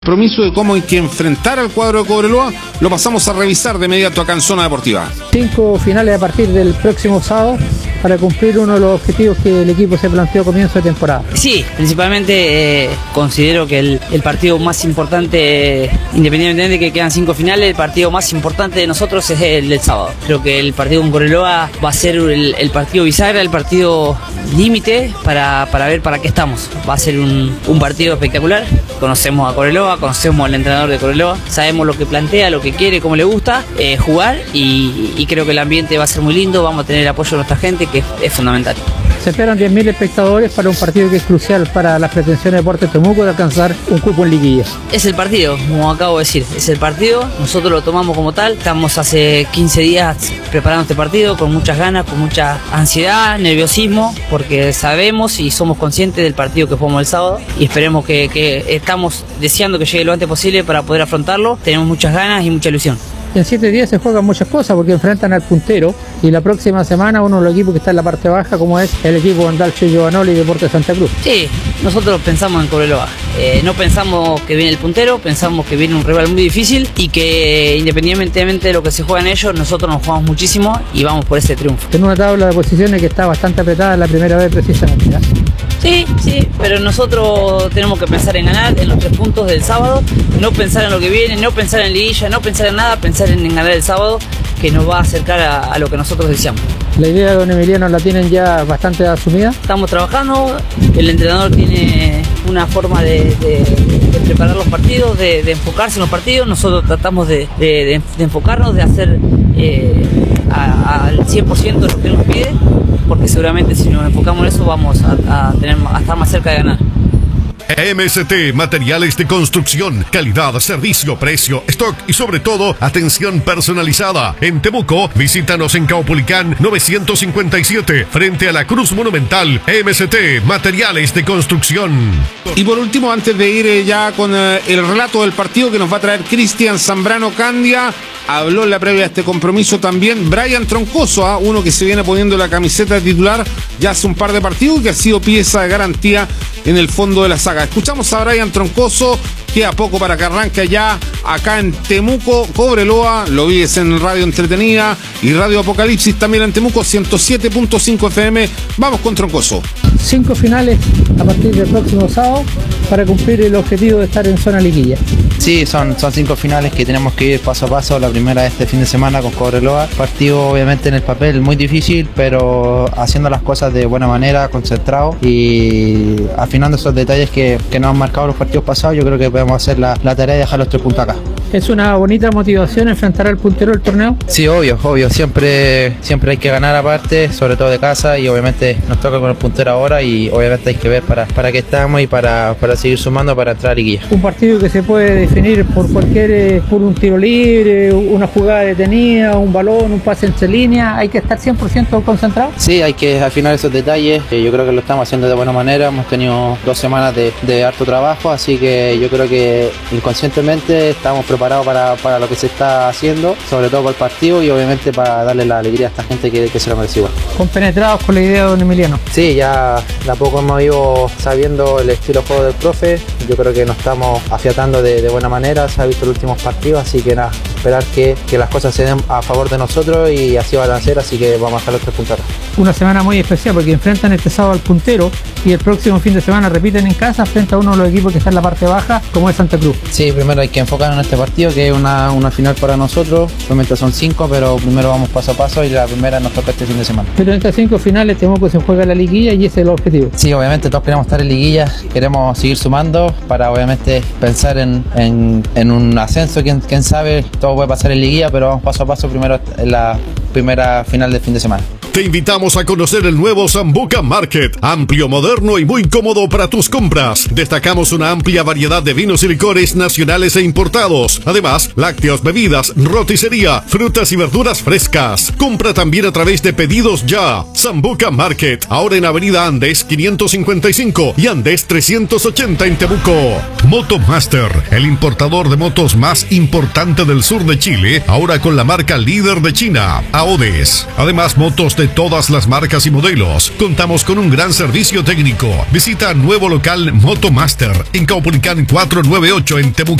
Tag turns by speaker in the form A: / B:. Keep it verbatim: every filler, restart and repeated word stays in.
A: Compromiso de cómo hay que enfrentar al cuadro de Cobreloa, lo pasamos a revisar de inmediato acá en Zona Deportiva.
B: Cinco finales a partir del próximo sábado para cumplir uno de los objetivos que el equipo se planteó a comienzo de temporada.
C: Sí, principalmente eh, considero que el, el partido más importante, eh, independientemente de que quedan cinco finales, el partido más importante de nosotros es el del sábado. Creo que el partido con Cobreloa va a ser el, el partido bisagra, el partido límite para, para ver para qué estamos. Va a ser un, un partido espectacular. Conocemos a Cobreloa, conocemos al entrenador de Cobreloa, sabemos lo que plantea, lo que quiere, cómo le gusta eh, jugar y, y creo que el ambiente va a ser muy lindo, vamos a tener el apoyo de nuestra gente que es, es fundamental.
B: Se esperan diez mil espectadores para un partido que es crucial para las pretensiones de Deportes Temuco de alcanzar un cupo en liguilla.
C: Es el partido, como acabo de decir, es el partido, nosotros lo tomamos como tal, estamos hace quince días preparando este partido con muchas ganas, con mucha ansiedad, nerviosismo, porque sabemos y somos conscientes del partido que jugamos el sábado y esperemos que, que estamos deseando que llegue lo antes posible para poder afrontarlo, tenemos muchas ganas y mucha ilusión.
B: En siete días se juegan muchas cosas porque enfrentan al puntero y la próxima semana uno de los equipos que está en la parte baja, como es el equipo Andalcho Giovanoli y Deportes Santa Cruz.
C: Sí, nosotros pensamos en Cobreloa, eh, no pensamos que viene el puntero, pensamos que viene un rival muy difícil y que independientemente de lo que se juega en ellos, nosotros nos jugamos muchísimo y vamos por ese triunfo.
B: En una tabla de posiciones que está bastante apretada la primera vez precisamente, ¿eh?
C: Sí, sí, pero nosotros tenemos que pensar en ganar en los tres puntos del sábado, no pensar en lo que viene, no pensar en liguilla, no pensar en nada, pensar en, en ganar el sábado, que nos va a acercar a, a lo que nosotros deseamos.
B: La idea de don Emiliano la tienen ya bastante asumida.
C: Estamos trabajando, el entrenador tiene una forma de, de, de preparar los partidos, de, de enfocarse en los partidos, nosotros tratamos de, de, de enfocarnos, de hacer eh, a, al cien por ciento lo que él nos pide, porque seguramente si nos enfocamos en eso vamos a, a, tener, a estar más cerca de ganar.
D: M S T, materiales de construcción, calidad, servicio, precio, stock y sobre todo, atención personalizada. En Temuco, visítanos en Caupolicán novecientos cincuenta y siete, frente a la Cruz Monumental. M S T, materiales de construcción.
A: Y por último, antes de ir eh, ya con eh, el relato del partido que nos va a traer Cristian Zambrano Candia, habló en la previa de este compromiso también Brian Troncoso, ¿eh? uno que se viene poniendo la camiseta de titular ya hace un par de partidos y que ha sido pieza de garantía en el fondo de la saga. Escuchamos a Brian Troncoso, que a poco para que arranque ya acá en Temuco, Cobreloa, lo vives en Radio Entretenida y Radio Apocalipsis también en Temuco, ciento siete punto cinco F M. Vamos con Troncoso.
B: Cinco finales a partir del próximo sábado para cumplir el objetivo de estar en zona liguilla.
E: Sí, son, son cinco finales que tenemos que ir paso a paso. La primera este fin de semana con Cobreloa. Partido obviamente en el papel muy difícil, pero haciendo las cosas de buena manera, concentrado y afinando esos detalles que, que nos han marcado los partidos pasados. Yo creo que podemos hacer la, la tarea de dejar los tres puntos acá.
B: ¿Es una bonita motivación enfrentar al puntero del torneo?
E: Sí, obvio, obvio. Siempre, siempre hay que ganar aparte, sobre todo de casa, y obviamente nos toca con el puntero ahora y obviamente hay que ver para, para qué estamos y para, para seguir sumando para entrar a liguilla.
B: Un partido que se puede definir por cualquier, por un tiro libre, una jugada detenida, un balón, un pase entre líneas. ¿Hay que estar cien por ciento concentrado?
E: Sí, hay que afinar esos detalles. Yo creo que lo estamos haciendo de buena manera. Hemos tenido dos semanas de, de harto trabajo, así que yo creo que inconscientemente estamos preparados para, para lo que se está haciendo, sobre todo por el partido y obviamente para darle la alegría a esta gente que, que se lo merece igual.
B: ¿Compenetrados con la idea de don Emiliano?
E: Sí, ya de a poco hemos ido sabiendo el estilo de juego del profe. Yo creo que nos estamos afiatando de, de buena manera, se ha visto los últimos partidos, así que nada, esperar que, que las cosas se den a favor de nosotros y así van a ser, así que vamos a dejar los tres puntos.
B: Una semana muy especial porque enfrentan este sábado al puntero y el próximo fin de semana repiten en casa frente a uno de los equipos que está en la parte baja, como es Santa Cruz.
E: Sí, primero hay que enfocarnos en este partido, que es una, una final para nosotros. Obviamente son cinco, pero primero vamos paso a paso y la primera nos toca este fin de semana.
B: Pero en estas cinco finales Temuco se juega la liguilla y ese es el objetivo.
E: Sí, obviamente todos queremos estar en liguilla, queremos seguir sumando para obviamente pensar en, en, en un ascenso, quién, quién sabe, todo puede pasar en liguilla, pero vamos paso a paso primero en la primera final del fin de semana.
D: Te invitamos a conocer el nuevo Sambuca Market, amplio, moderno y muy cómodo para tus compras. Destacamos una amplia variedad de vinos y licores nacionales e importados. Además, lácteos, bebidas, roticería, frutas y verduras frescas. Compra también a través de Pedidos Ya. Sambuca Market, ahora en Avenida Andes quinientos cincuenta y cinco y Andes trescientos ochenta en Temuco. Motomaster, el importador de motos más importante del sur de Chile, ahora con la marca líder de China, Aodes. Además, motos de de todas las marcas y modelos. Contamos con un gran servicio técnico. Visita nuevo local Motomaster en Caupolicán cuatrocientos noventa y ocho en Temuco.